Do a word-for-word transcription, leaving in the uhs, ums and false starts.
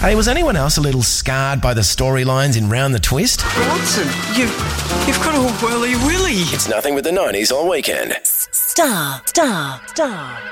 Hey, was anyone else a little scarred by the storylines in Round the Twist? Bronson, you, you've got a whirly willy. It's Nothing But the nineties all weekend. Star, star, star.